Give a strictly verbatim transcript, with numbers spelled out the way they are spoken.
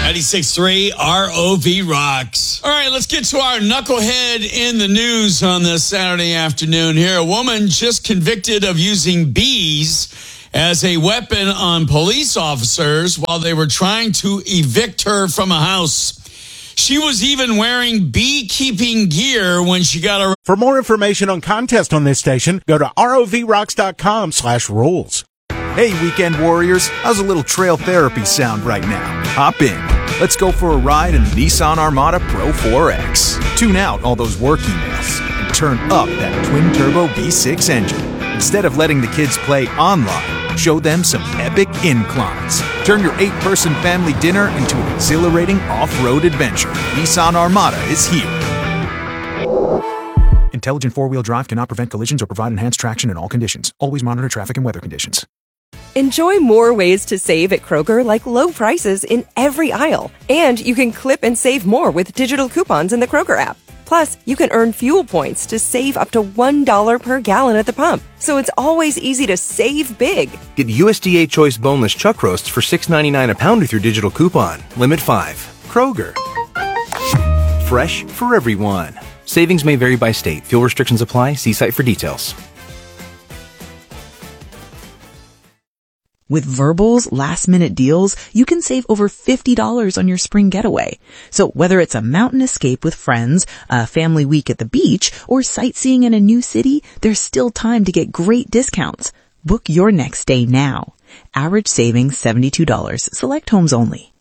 ninety-six point three R O V rocks. All right, let's get to our knucklehead in the news on this Saturday afternoon here. A woman just convicted of using bees as a weapon on police officers while they were trying to evict her from a house. She was even wearing beekeeping gear when she got arrested. For more information on contest on this station, go to rovrocks.com slash rules. Hey, weekend warriors, how's a little trail therapy sound right now? Hop in. Let's go for a ride in the Nissan Armada Pro four X. Tune out all those work emails and turn up that twin-turbo V six engine. Instead of letting the kids play online, show them some epic inclines. Turn your eight-person family dinner into an exhilarating off-road adventure. Nissan Armada is here. Intelligent four-wheel drive cannot prevent collisions or provide enhanced traction in all conditions. Always monitor traffic and weather conditions. Enjoy more ways to save at Kroger, like low prices in every aisle. And you can clip and save more with digital coupons in the Kroger app. Plus, you can earn fuel points to save up to one dollar per gallon at the pump. So it's always easy to save big. Get U S D A Choice Boneless Chuck Roasts for six ninety-nine a pound with your digital coupon. Limit five. Kroger. Fresh for everyone. Savings may vary by state. Fuel restrictions apply. See site for details. With Verbal's last-minute deals, you can save over fifty dollars on your spring getaway. So whether it's a mountain escape with friends, a family week at the beach, or sightseeing in a new city, there's still time to get great discounts. Book your next stay now. Average savings seventy-two dollars. Select homes only.